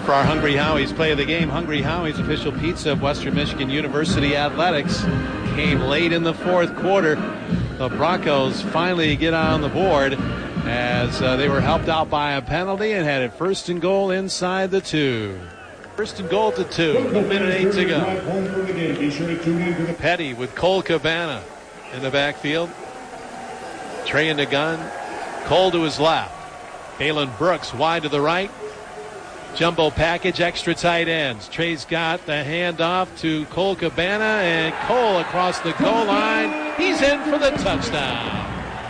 for our Hungry Howie's play of the game. Hungry Howie's official pizza of Western Michigan University Athletics came late in the fourth quarter. The Broncos finally get on the board as they were helped out by a penalty and had it first and goal inside the 2. First and goal to 2. 1:08 to go. Petty with Cole Cabana in the backfield. Trey in the gun. Cole to his left. Kalen Brooks wide to the right. Jumbo package, extra tight ends. Trey's got the handoff to Cole Cabana, and Cole across the goal line. He's in for the touchdown.